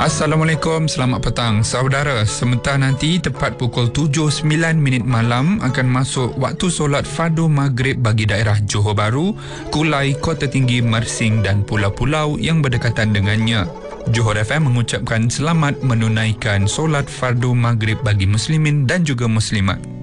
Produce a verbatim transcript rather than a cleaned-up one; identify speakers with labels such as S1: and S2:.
S1: Assalamualaikum, selamat petang saudara. Sebentar nanti tepat pukul tujuh sembilan minit malam akan masuk waktu solat fardu maghrib bagi daerah Johor Bahru, Kulai, Kota Tinggi, Mersing dan pulau-pulau yang berdekatan dengannya. Johor F M mengucapkan selamat menunaikan solat fardu maghrib bagi muslimin dan juga muslimat.